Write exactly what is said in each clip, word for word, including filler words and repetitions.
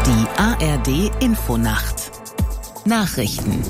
Die A R D-Infonacht. Nachrichten.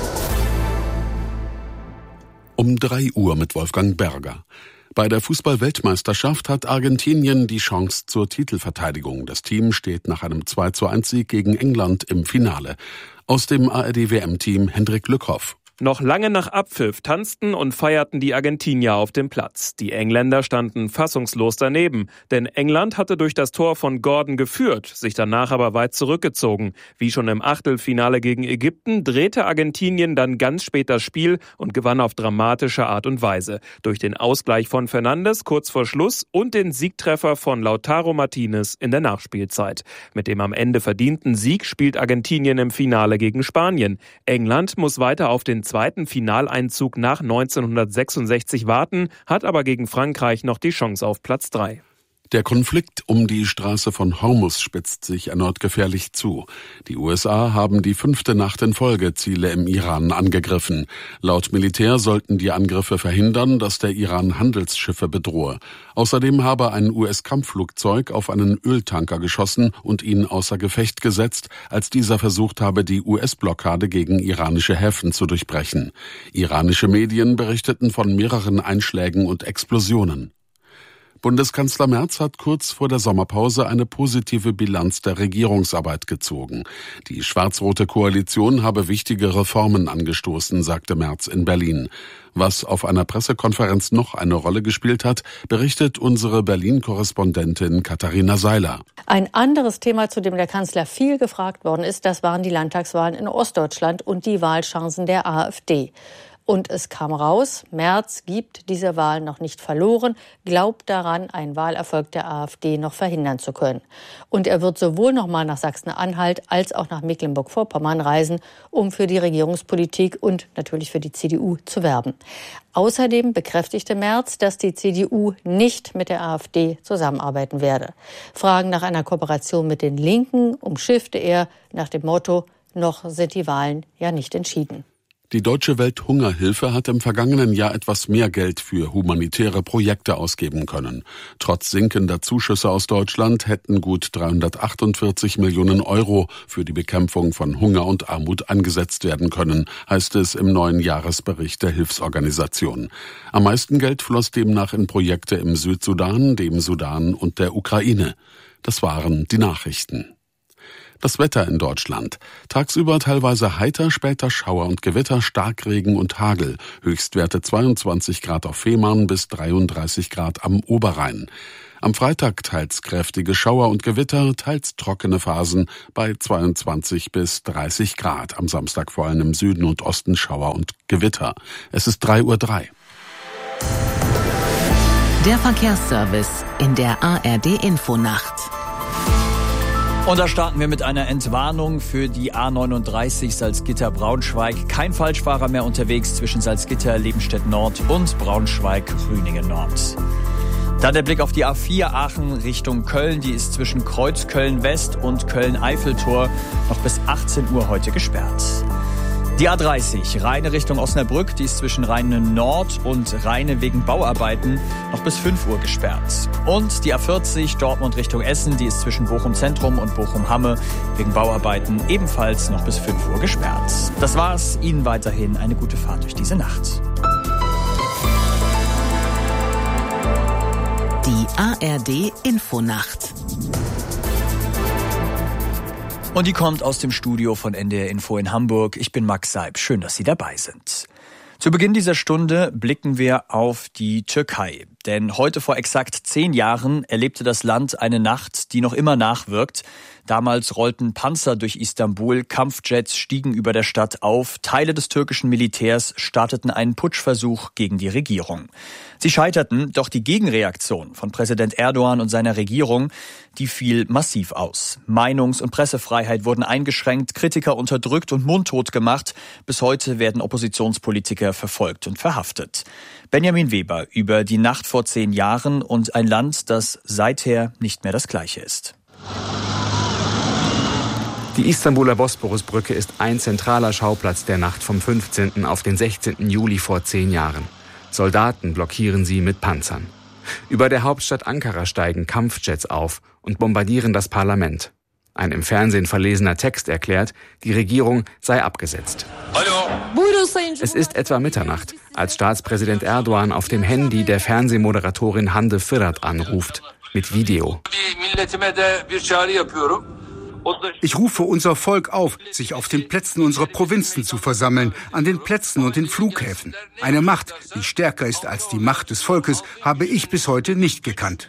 Um drei Uhr mit Wolfgang Berger. Bei der Fußball-Weltmeisterschaft hat Argentinien die Chance zur Titelverteidigung. Das Team steht nach einem zwei zu eins Sieg gegen England im Finale. Aus dem A R D-W M-Team Hendrik Lückhoff. Noch lange nach Abpfiff tanzten und feierten die Argentinier auf dem Platz. Die Engländer standen fassungslos daneben, denn England hatte durch das Tor von Gordon geführt, sich danach aber weit zurückgezogen. Wie schon im Achtelfinale gegen Ägypten drehte Argentinien dann ganz spät das Spiel und gewann auf dramatische Art und Weise. Durch den Ausgleich von Fernandes kurz vor Schluss und den Siegtreffer von Lautaro Martinez in der Nachspielzeit. Mit dem am Ende verdienten Sieg spielt Argentinien im Finale gegen Spanien. England muss weiter auf den zweiten Finaleinzug nach neunzehnhundertsechsundsechzig warten, hat aber gegen Frankreich noch die Chance auf Platz drei. Der Konflikt um die Straße von Hormuz spitzt sich erneut gefährlich zu. Die U S A haben die fünfte Nacht in Folge Ziele im Iran angegriffen. Laut Militär sollten die Angriffe verhindern, dass der Iran Handelsschiffe bedrohe. Außerdem habe ein U S-Kampfflugzeug auf einen Öltanker geschossen und ihn außer Gefecht gesetzt, als dieser versucht habe, die U S-Blockade gegen iranische Häfen zu durchbrechen. Iranische Medien berichteten von mehreren Einschlägen und Explosionen. Bundeskanzler Merz hat kurz vor der Sommerpause eine positive Bilanz der Regierungsarbeit gezogen. Die schwarz-rote Koalition habe wichtige Reformen angestoßen, sagte Merz in Berlin. Was auf einer Pressekonferenz noch eine Rolle gespielt hat, berichtet unsere Berlin-Korrespondentin Katharina Seiler. Ein anderes Thema, zu dem der Kanzler viel gefragt worden ist, das waren die Landtagswahlen in Ostdeutschland und die Wahlchancen der AfD. Und es kam raus, Merz gibt diese Wahl noch nicht verloren, glaubt daran, einen Wahlerfolg der AfD noch verhindern zu können. Und er wird sowohl noch mal nach Sachsen-Anhalt als auch nach Mecklenburg-Vorpommern reisen, um für die Regierungspolitik und natürlich für die C D U zu werben. Außerdem bekräftigte Merz, dass die C D U nicht mit der AfD zusammenarbeiten werde. Fragen nach einer Kooperation mit den Linken umschiffte er nach dem Motto, noch sind die Wahlen ja nicht entschieden. Die Deutsche Welthungerhilfe hat im vergangenen Jahr etwas mehr Geld für humanitäre Projekte ausgeben können. Trotz sinkender Zuschüsse aus Deutschland hätten gut dreihundertachtundvierzig Millionen Euro für die Bekämpfung von Hunger und Armut eingesetzt werden können, heißt es im neuen Jahresbericht der Hilfsorganisation. Am meisten Geld floss demnach in Projekte im Südsudan, dem Sudan und der Ukraine. Das waren die Nachrichten. Das Wetter in Deutschland. Tagsüber teilweise heiter, später Schauer und Gewitter, Starkregen und Hagel. Höchstwerte zweiundzwanzig Grad auf Fehmarn bis dreiunddreißig Grad am Oberrhein. Am Freitag teils kräftige Schauer und Gewitter, teils trockene Phasen bei zweiundzwanzig bis dreißig Grad. Am Samstag vor allem im Süden und Osten Schauer und Gewitter. Es ist drei Uhr drei. Der Verkehrsservice in der A R D-Infonacht. Und da starten wir mit einer Entwarnung für die A neununddreißig Salzgitter-Braunschweig. Kein Falschfahrer mehr unterwegs zwischen Salzgitter, Lebenstedt Nord und Braunschweig-Rüningen Nord. Dann der Blick auf die A vier Aachen Richtung Köln. Die ist zwischen Kreuzköln West und Köln-Eiffeltor noch bis achtzehn Uhr heute gesperrt. Die A dreißig, Rheine Richtung Osnabrück, die ist zwischen Rheine Nord und Rheine wegen Bauarbeiten noch bis fünf Uhr gesperrt. Und die A vierzig, Dortmund Richtung Essen, die ist zwischen Bochum Zentrum und Bochum Hamme wegen Bauarbeiten ebenfalls noch bis fünf Uhr gesperrt. Das war's. Ihnen weiterhin eine gute Fahrt durch diese Nacht. Die A R D-Infonacht. Und die kommt aus dem Studio von N D R Info in Hamburg. Ich bin Max Seib. Schön, dass Sie dabei sind. Zu Beginn dieser Stunde blicken wir auf die Türkei. Denn heute vor exakt zehn Jahren erlebte das Land eine Nacht, die noch immer nachwirkt. Damals rollten Panzer durch Istanbul, Kampfjets stiegen über der Stadt auf, Teile des türkischen Militärs starteten einen Putschversuch gegen die Regierung. Sie scheiterten, doch die Gegenreaktion von Präsident Erdogan und seiner Regierung, die fiel massiv aus. Meinungs- und Pressefreiheit wurden eingeschränkt, Kritiker unterdrückt und mundtot gemacht. Bis heute werden Oppositionspolitiker verfolgt und verhaftet. Benjamin Weber über die Nacht vor zehn Jahren und ein Land, das seither nicht mehr das gleiche ist. Die Istanbuler Bosporusbrücke ist ein zentraler Schauplatz der Nacht vom fünfzehnten auf den sechzehnten Juli vor zehn Jahren. Soldaten blockieren sie mit Panzern. Über der Hauptstadt Ankara steigen Kampfjets auf und bombardieren das Parlament. Ein im Fernsehen verlesener Text erklärt, die Regierung sei abgesetzt. Es ist etwa Mitternacht, als Staatspräsident Erdogan auf dem Handy der Fernsehmoderatorin Hande Fırat anruft, mit Video. Ich rufe unser Volk auf, sich auf den Plätzen unserer Provinzen zu versammeln, an den Plätzen und den Flughäfen. Eine Macht, die stärker ist als die Macht des Volkes, habe ich bis heute nicht gekannt.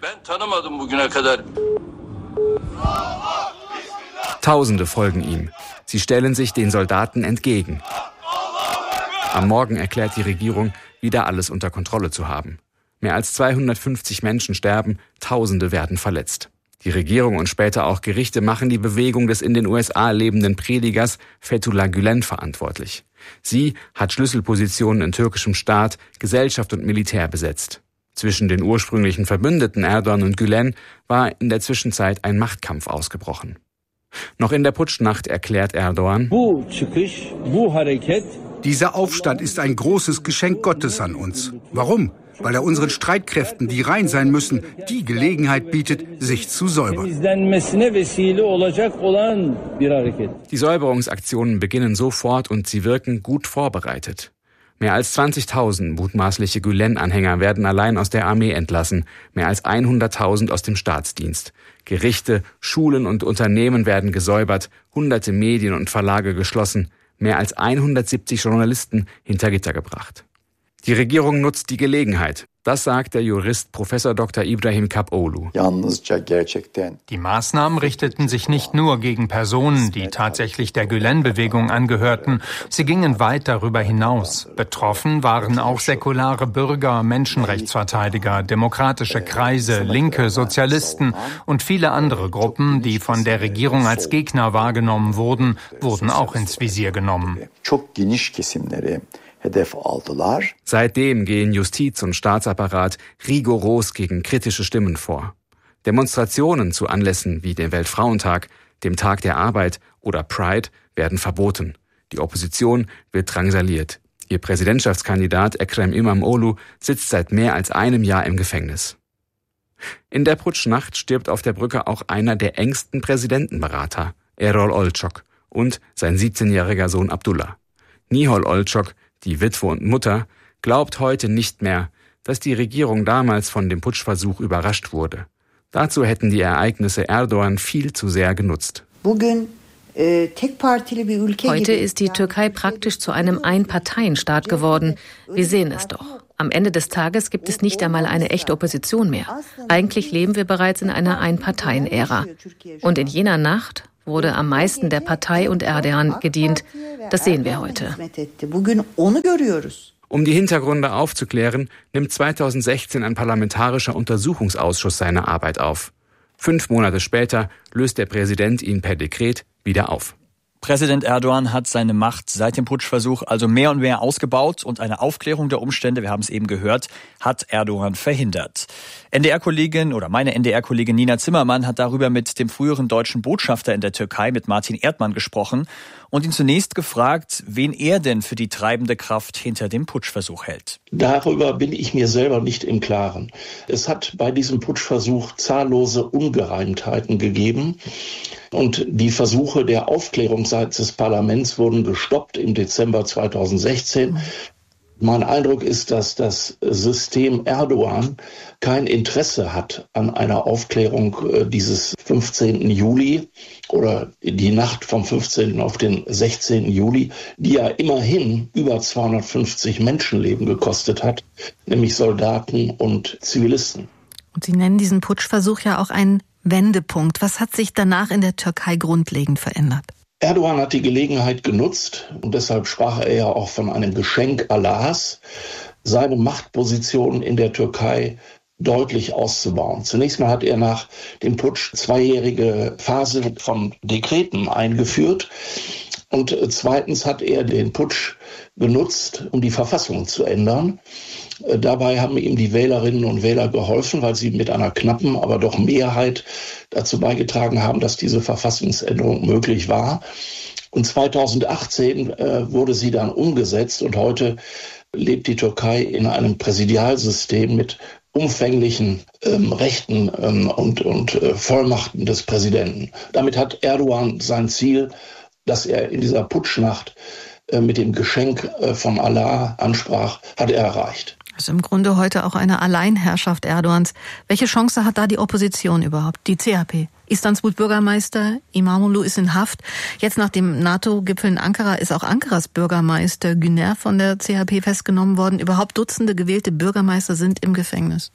Tausende folgen ihm. Sie stellen sich den Soldaten entgegen. Am Morgen erklärt die Regierung, wieder alles unter Kontrolle zu haben. Mehr als zweihundertfünfzig Menschen sterben, Tausende werden verletzt. Die Regierung und später auch Gerichte machen die Bewegung des in den U S A lebenden Predigers Fethullah Gülen verantwortlich. Sie hat Schlüsselpositionen in türkischem Staat, Gesellschaft und Militär besetzt. Zwischen den ursprünglichen Verbündeten Erdogan und Gülen war in der Zwischenzeit ein Machtkampf ausgebrochen. Noch in der Putschnacht erklärt Erdogan: Dieser Aufstand ist ein großes Geschenk Gottes an uns. Warum? Weil er unseren Streitkräften, die rein sein müssen, die Gelegenheit bietet, sich zu säubern. Die Säuberungsaktionen beginnen sofort und sie wirken gut vorbereitet. Mehr als zwanzigtausend mutmaßliche Gülen-Anhänger werden allein aus der Armee entlassen, mehr als hunderttausend aus dem Staatsdienst. Gerichte, Schulen und Unternehmen werden gesäubert, hunderte Medien und Verlage geschlossen, mehr als hundertsiebzig Journalisten hinter Gitter gebracht. Die Regierung nutzt die Gelegenheit. Das sagt der Jurist Professor Doktor Ibrahim Kapoğlu. Die Maßnahmen richteten sich nicht nur gegen Personen, die tatsächlich der Gülen-Bewegung angehörten. Sie gingen weit darüber hinaus. Betroffen waren auch säkulare Bürger, Menschenrechtsverteidiger, demokratische Kreise, Linke, Sozialisten und viele andere Gruppen, die von der Regierung als Gegner wahrgenommen wurden, wurden auch ins Visier genommen. Seitdem gehen Justiz und Staatsapparat rigoros gegen kritische Stimmen vor. Demonstrationen zu Anlässen wie dem Weltfrauentag, dem Tag der Arbeit oder Pride werden verboten. Die Opposition wird drangsaliert. Ihr Präsidentschaftskandidat Ekrem İmamoğlu sitzt seit mehr als einem Jahr im Gefängnis. In der Putschnacht stirbt auf der Brücke auch einer der engsten Präsidentenberater, Erol Olçok, und sein siebzehnjähriger Sohn Abdullah. Nihol Olçok, die Witwe und Mutter, glaubt heute nicht mehr, dass die Regierung damals von dem Putschversuch überrascht wurde. Dazu hätten die Ereignisse Erdogan viel zu sehr genutzt. Heute ist die Türkei praktisch zu einem Einparteienstaat geworden. Wir sehen es doch. Am Ende des Tages gibt es nicht einmal eine echte Opposition mehr. Eigentlich leben wir bereits in einer Einparteien-Ära. Und in jener Nacht wurde am meisten der Partei und Erdogan gedient. Das sehen wir heute. Um die Hintergründe aufzuklären, nimmt zweitausendsechzehn ein parlamentarischer Untersuchungsausschuss seine Arbeit auf. Fünf Monate später löst der Präsident ihn per Dekret wieder auf. Präsident Erdogan hat seine Macht seit dem Putschversuch also mehr und mehr ausgebaut und eine Aufklärung der Umstände, wir haben es eben gehört, hat Erdogan verhindert. N D R-Kollegin oder meine N D R-Kollegin Nina Zimmermann hat darüber mit dem früheren deutschen Botschafter in der Türkei, mit Martin Erdmann, gesprochen und ihn zunächst gefragt, wen er denn für die treibende Kraft hinter dem Putschversuch hält. Darüber bin ich mir selber nicht im Klaren. Es hat bei diesem Putschversuch zahllose Ungereimtheiten gegeben. Und die Versuche der Aufklärung seitens des Parlaments wurden gestoppt im Dezember zweitausendsechzehn. Mein Eindruck ist, dass das System Erdogan kein Interesse hat an einer Aufklärung dieses fünfzehnten Juli oder die Nacht vom fünfzehnten auf den sechzehnten Juli, die ja immerhin über zweihundertfünfzig Menschenleben gekostet hat, nämlich Soldaten und Zivilisten. Und Sie nennen diesen Putschversuch ja auch einen Wendepunkt. Was hat sich danach in der Türkei grundlegend verändert? Erdogan hat die Gelegenheit genutzt, und deshalb sprach er ja auch von einem Geschenk Allahs, seine Machtposition in der Türkei deutlich auszubauen. Zunächst mal hat er nach dem Putsch zweijährige Phase von Dekreten eingeführt. Und zweitens hat er den Putsch genutzt, um die Verfassung zu ändern. Dabei haben ihm die Wählerinnen und Wähler geholfen, weil sie mit einer knappen, aber doch Mehrheit dazu beigetragen haben, dass diese Verfassungsänderung möglich war. Und zweitausendachtzehn äh, wurde sie dann umgesetzt und heute lebt die Türkei in einem Präsidialsystem mit umfänglichen ähm, Rechten ähm, und, und äh, Vollmachten des Präsidenten. Damit hat Erdogan sein Ziel, das er in dieser Putschnacht äh, mit dem Geschenk äh, von Allah ansprach, hat er erreicht. Das ist im Grunde heute auch eine Alleinherrschaft Erdogans. Welche Chance hat da die Opposition überhaupt, die C H P? Istanbuls Bürgermeister İmamoğlu ist in Haft. Jetzt nach dem NATO-Gipfel in Ankara ist auch Ankaras Bürgermeister Güner von der C H P festgenommen worden. Überhaupt Dutzende gewählte Bürgermeister sind im Gefängnis.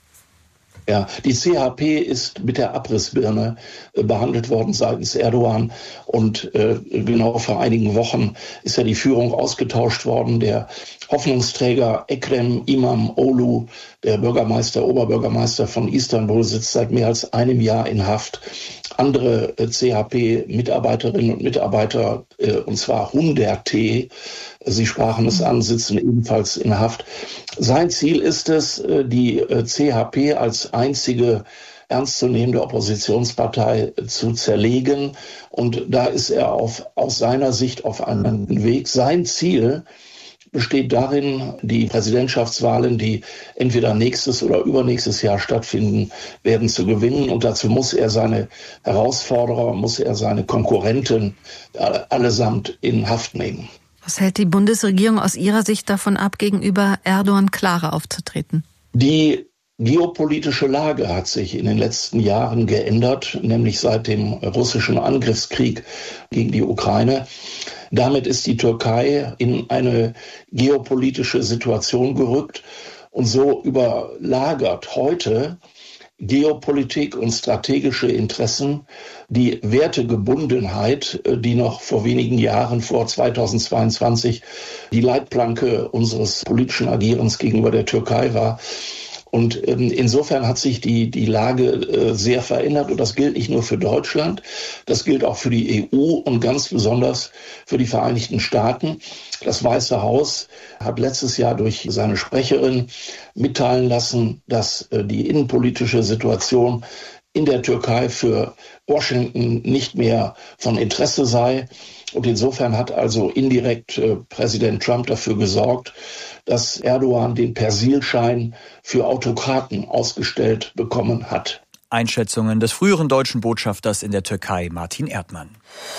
Ja, die C H P ist mit der Abrissbirne äh, behandelt worden seitens Erdogan und äh, genau vor einigen Wochen ist ja die Führung ausgetauscht worden. Der Hoffnungsträger Ekrem İmamoğlu, der Bürgermeister, Oberbürgermeister von Istanbul, sitzt seit mehr als einem Jahr in Haft. Andere äh, C H P-Mitarbeiterinnen und Mitarbeiter, äh, und zwar Hunderte, Sie sprachen es an, sitzen ebenfalls in Haft. Sein Ziel ist es, die C H P als einzige ernstzunehmende Oppositionspartei zu zerlegen. Und da ist er auf, aus seiner Sicht auf einem Weg. Sein Ziel besteht darin, die Präsidentschaftswahlen, die entweder nächstes oder übernächstes Jahr stattfinden werden, zu gewinnen. Und dazu muss er seine Herausforderer, muss er seine Konkurrenten allesamt in Haft nehmen. Was hält die Bundesregierung aus Ihrer Sicht davon ab, gegenüber Erdogan klarer aufzutreten? Die geopolitische Lage hat sich in den letzten Jahren geändert, nämlich seit dem russischen Angriffskrieg gegen die Ukraine. Damit ist die Türkei in eine geopolitische Situation gerückt und so überlagert heute Geopolitik und strategische Interessen die Wertegebundenheit, die noch vor wenigen Jahren, vor zweitausendzweiundzwanzig, die Leitplanke unseres politischen Agierens gegenüber der Türkei war. Und ähm, insofern hat sich die, die Lage äh, sehr verändert. Und das gilt nicht nur für Deutschland, das gilt auch für die E U und ganz besonders für die Vereinigten Staaten. Das Weiße Haus hat letztes Jahr durch seine Sprecherin mitteilen lassen, dass äh, die innenpolitische Situation in der Türkei für Washington nicht mehr von Interesse sei. Und insofern hat also indirekt äh, Präsident Trump dafür gesorgt, dass Erdogan den Persilschein für Autokraten ausgestellt bekommen hat. Einschätzungen des früheren deutschen Botschafters in der Türkei, Martin Erdmann.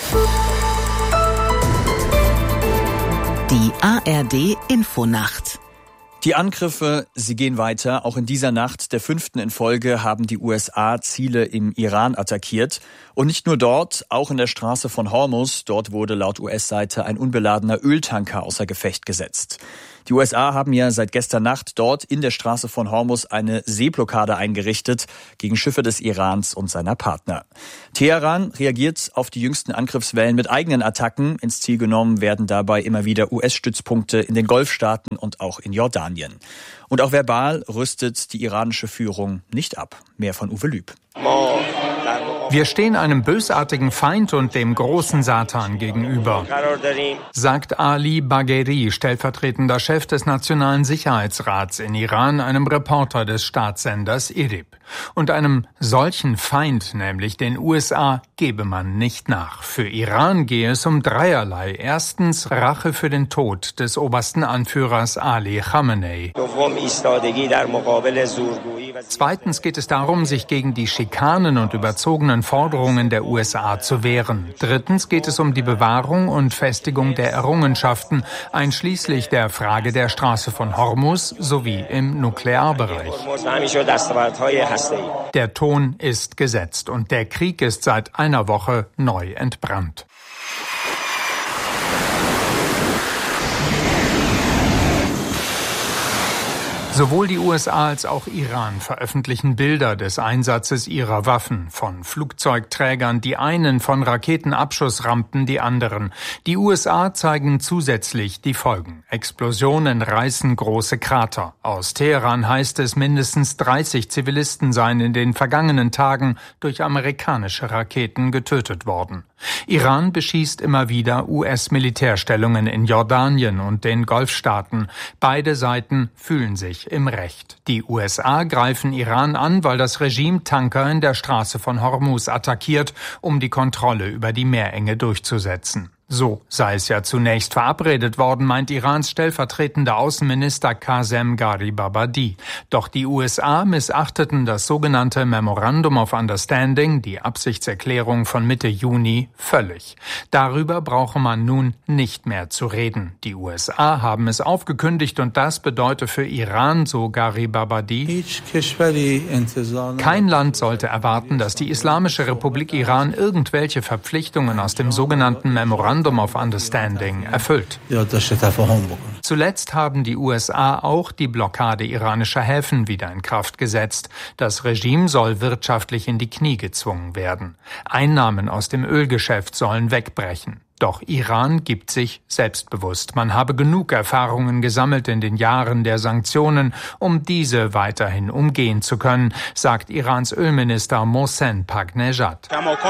Die A R D Infonacht. Die Angriffe, sie gehen weiter. Auch in dieser Nacht, der fünften in Folge, haben die U S A Ziele im Iran attackiert. Und nicht nur dort, auch in der Straße von Hormuz. Dort wurde laut U S-Seite ein unbeladener Öltanker außer Gefecht gesetzt. Die U S A haben ja seit gestern Nacht dort in der Straße von Hormuz eine Seeblockade eingerichtet gegen Schiffe des Irans und seiner Partner. Teheran reagiert auf die jüngsten Angriffswellen mit eigenen Attacken. Ins Ziel genommen werden dabei immer wieder U S-Stützpunkte in den Golfstaaten und auch in Jordanien. Und auch verbal rüstet die iranische Führung nicht ab. Mehr von Uwe Lüb. Wir stehen einem bösartigen Feind und dem großen Satan gegenüber, sagt Ali Bagheri, stellvertretender Chef des Nationalen Sicherheitsrats in Iran, einem Reporter des Staatssenders I R I B. Und einem solchen Feind, nämlich den U S A, gebe man nicht nach. Für Iran gehe es um dreierlei. Erstens Rache für den Tod des obersten Anführers Ali Khamenei. Zweitens geht es darum, sich gegen die Schikanen und überzogenen Forderungen der U S A zu wehren. Drittens geht es um die Bewahrung und Festigung der Errungenschaften, einschließlich der Frage der Straße von Hormuz sowie im Nuklearbereich. Der Ton ist gesetzt und der Krieg ist seit einer Woche neu entbrannt. Sowohl die U S A als auch Iran veröffentlichen Bilder des Einsatzes ihrer Waffen, von Flugzeugträgern die einen, von Raketenabschussrampen die anderen. Die U S A zeigen zusätzlich die Folgen. Explosionen reißen große Krater. Aus Teheran heißt es, mindestens dreißig Zivilisten seien in den vergangenen Tagen durch amerikanische Raketen getötet worden. Iran beschießt immer wieder U S-Militärstellungen in Jordanien und den Golfstaaten. Beide Seiten fühlen sich im Recht. Die U S A greifen Iran an, weil das Regime Tanker in der Straße von Hormuz attackiert, um die Kontrolle über die Meerenge durchzusetzen. So sei es ja zunächst verabredet worden, meint Irans stellvertretender Außenminister Qasem Gharibabadi. Doch die U S A missachteten das sogenannte Memorandum of Understanding, die Absichtserklärung von Mitte Juni, völlig. Darüber brauche man nun nicht mehr zu reden. Die U S A haben es aufgekündigt und das bedeutet für Iran, so Gharibabadi, kein Land sollte erwarten, dass die Islamische Republik Iran irgendwelche Verpflichtungen aus dem sogenannten Memorandum of Understanding erfüllt. Zuletzt haben die U S A auch die Blockade iranischer Häfen wieder in Kraft gesetzt. Das Regime soll wirtschaftlich in die Knie gezwungen werden. Einnahmen aus dem Ölgeschäft sollen wegbrechen. Doch Iran gibt sich selbstbewusst. Man habe genug Erfahrungen gesammelt in den Jahren der Sanktionen, um diese weiterhin umgehen zu können, sagt Irans Ölminister Mohsen Pagnejad.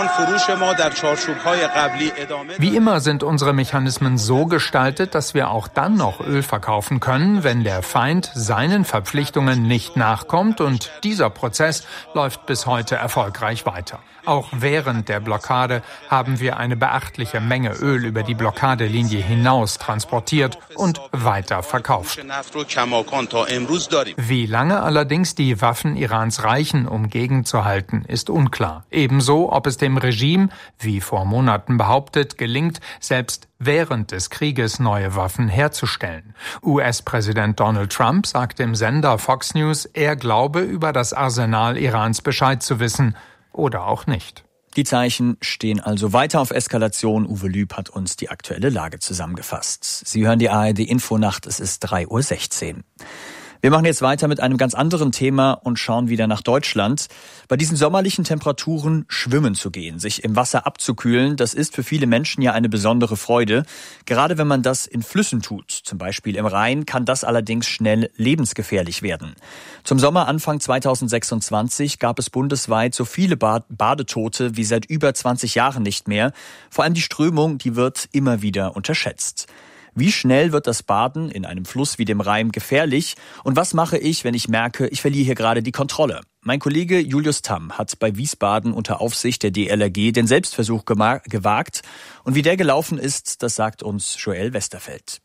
Wie immer sind unsere Mechanismen so gestaltet, dass wir auch dann noch Öl verkaufen können, wenn der Feind seinen Verpflichtungen nicht nachkommt, und dieser Prozess läuft bis heute erfolgreich weiter. Auch während der Blockade haben wir eine beachtliche Menge Öl über die Blockadelinie hinaus transportiert und weiter verkauft. Wie lange allerdings die Waffen Irans reichen, um gegenzuhalten, ist unklar. Ebenso, ob es dem Regime, wie vor Monaten behauptet, gelingt, selbst während des Krieges neue Waffen herzustellen. U S-Präsident Donald Trump sagt im Sender Fox News, er glaube, über das Arsenal Irans Bescheid zu wissen. Oder auch nicht. Die Zeichen stehen also weiter auf Eskalation. Uwe Lüb hat uns die aktuelle Lage zusammengefasst. Sie hören die A R D-Infonacht, es ist drei Uhr sechzehn. Wir machen jetzt weiter mit einem ganz anderen Thema und schauen wieder nach Deutschland. Bei diesen sommerlichen Temperaturen schwimmen zu gehen, sich im Wasser abzukühlen, das ist für viele Menschen ja eine besondere Freude. Gerade wenn man das in Flüssen tut, zum Beispiel im Rhein, kann das allerdings schnell lebensgefährlich werden. Zum Sommeranfang zweitausendsechsundzwanzig gab es bundesweit so viele Bad- Badetote wie seit über zwanzig Jahren nicht mehr. Vor allem die Strömung, die wird immer wieder unterschätzt. Wie schnell wird das Baden in einem Fluss wie dem Rhein gefährlich? Und was mache ich, wenn ich merke, ich verliere hier gerade die Kontrolle? Mein Kollege Julius Tamm hat bei Wiesbaden unter Aufsicht der D L R G den Selbstversuch gewagt. Und wie der gelaufen ist, das sagt uns Joel Westerfeld.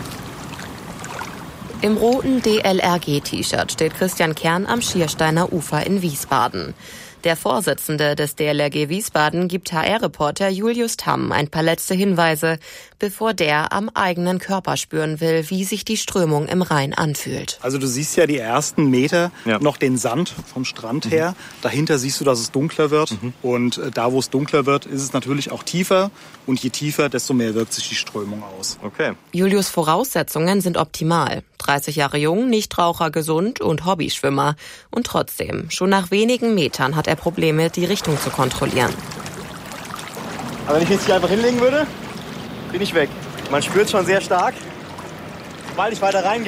Im roten D L R G-T-Shirt steht Christian Kern am Schiersteiner Ufer in Wiesbaden. Der Vorsitzende des D L R G Wiesbaden gibt H R-Reporter Julius Tamm ein paar letzte Hinweise, bevor der am eigenen Körper spüren will, wie sich die Strömung im Rhein anfühlt. Also du siehst ja die ersten Meter ja. noch den Sand vom Strand mhm. her. Dahinter siehst du, dass es dunkler wird. Mhm. Und da, wo es dunkler wird, ist es natürlich auch tiefer. Und je tiefer, desto mehr wirkt sich die Strömung aus. Okay. Julius' Voraussetzungen sind optimal. dreißig Jahre jung, Nichtraucher, gesund und Hobbyschwimmer. Und trotzdem, schon nach wenigen Metern hat er Probleme, die Richtung zu kontrollieren. Aber wenn ich jetzt hier einfach hinlegen würde, bin ich weg. Man spürt schon sehr stark. Sobald ich weiter reingehe,